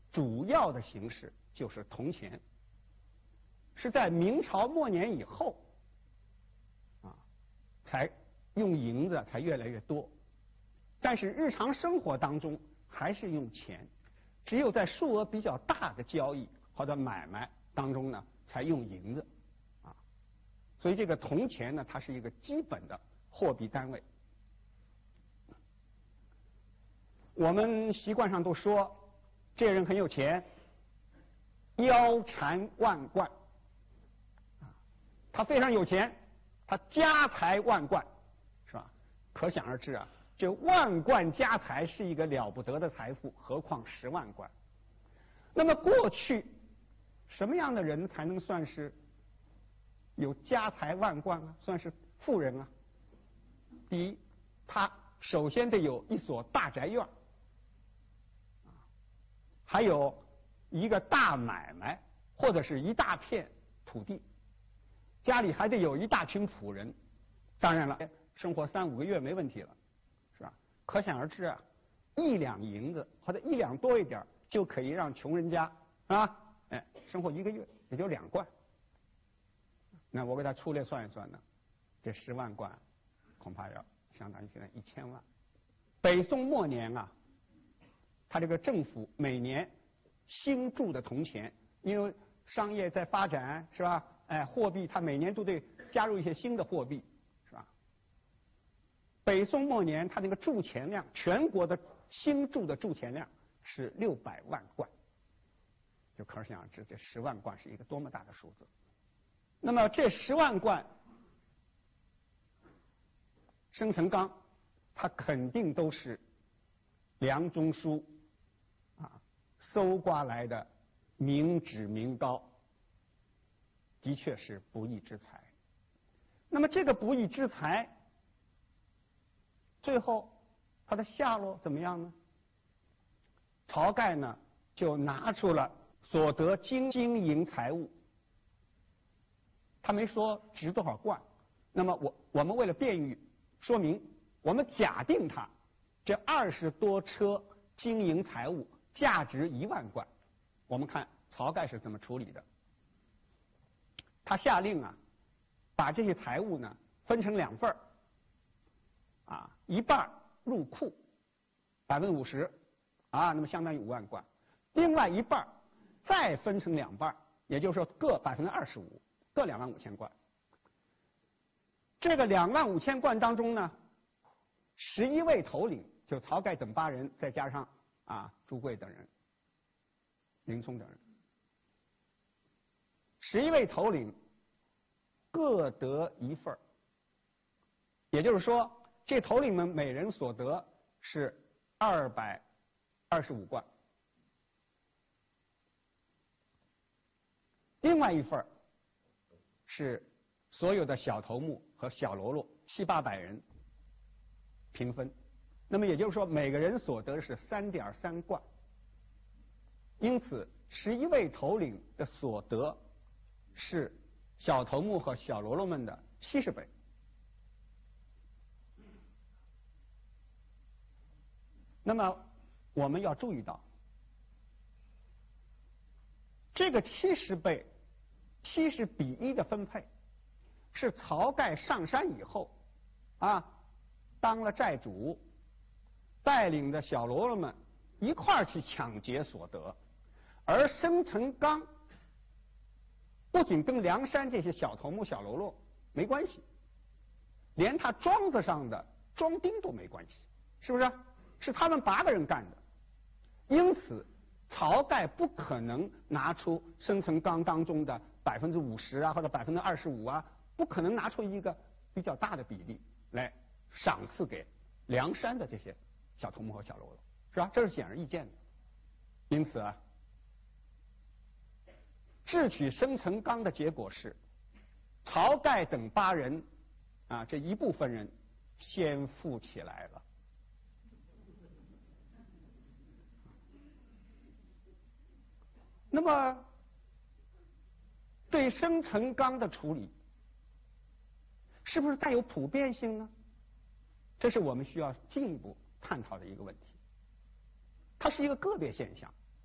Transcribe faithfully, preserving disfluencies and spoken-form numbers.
主要的形式就是铜钱，是在明朝末年以后啊，才用银子才越来越多，但是日常生活当中还是用钱，只有在数额比较大的交易或者买卖当中呢，才用银子啊。所以这个铜钱呢，它是一个基本的货币单位。我们习惯上都说这人很有钱，腰缠万贯啊，他非常有钱，他家财万贯，是吧？可想而知啊，这万贯家财是一个了不得的财富，何况十万贯。那么过去什么样的人才能算是有家财万贯啊，算是富人啊？第一，他首先得有一所大宅院，还有一个大买卖或者是一大片土地，家里还得有一大群仆人，当然了，生活三五个月没问题了，是吧？可想而知啊，一两银子或者一两多一点就可以让穷人家啊，哎，生活一个月也就两贯。那我给他粗略算一算呢，这十万贯恐怕要相当于现在一千万。北宋末年啊，他这个政府每年新铸的铜钱，因为商业在发展，是吧？哎，货币它每年都得加入一些新的货币，是吧？北宋末年，它那个铸钱量，全国的新铸的铸钱量是六百万贯，就可想而知，这十万贯是一个多么大的数字。那么这十万贯，生辰纲，它肯定都是梁中书啊搜刮来的民脂民膏，的确是不义之财。那么这个不义之财，最后它的下落怎么样呢？晁盖呢就拿出了所得金金银财物，他没说值多少贯。那么我我们为了便于说明，我们假定他这二十多车金银财物价值一万贯。我们看晁盖是怎么处理的。他下令啊，把这些财物呢分成两份儿，啊，一半入库，百分之五十，啊，那么相当于五万贯；另外一半再分成两半，也就是说各百分之二十五，各两万五千贯。这个两万五千贯当中呢，十一位头领，就晁盖等八人，再加上啊朱贵等人、林冲等人，十一位头领各得一份儿，也就是说，这头领们每人所得是二百二十五贯。另外一份是所有的小头目和小喽啰七八百人平分，那么也就是说，每个人所得是三点三贯。因此，十一位头领的所得是小头目和小喽啰们的七十倍。那么我们要注意到，这个七十倍、七十比一的分配，是晁盖上山以后啊，当了寨主，带领着小喽啰们一块儿去抢劫所得，而生辰纲不仅跟梁山这些小头目、小喽啰没关系，连他庄子上的庄丁都没关系，是不是？是他们八个人干的。因此，晁盖不可能拿出生辰纲当中的百分之五十啊，或者百分之二十五啊，不可能拿出一个比较大的比例来赏赐给梁山的这些小头目和小喽啰，是吧？这是显而易见的。因此啊，智取生辰纲的结果是，晁盖等八人啊，这一部分人先富起来了。那么，对生辰纲的处理，是不是带有普遍性呢？这是我们需要进一步探讨的一个问题。它是一个个别现象，